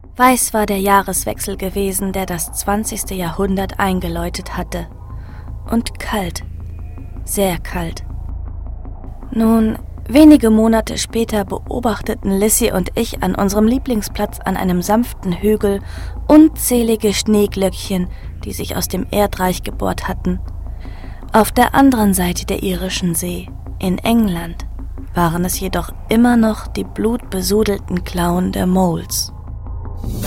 Weiß war der Jahreswechsel gewesen, der das 20. Jahrhundert eingeläutet hatte. Und kalt. Sehr kalt. Nun, wenige Monate später beobachteten Lissy und ich an unserem Lieblingsplatz an einem sanften Hügel unzählige Schneeglöckchen, die sich aus dem Erdreich gebohrt hatten. Auf der anderen Seite der irischen See, in England, waren es jedoch immer noch die blutbesudelten Klauen der Moles.